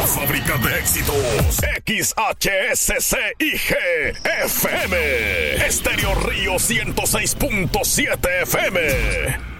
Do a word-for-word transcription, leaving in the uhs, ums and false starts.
La fábrica de éxitos. X H S C I G F M. Estéreo Río ciento seis punto siete F M.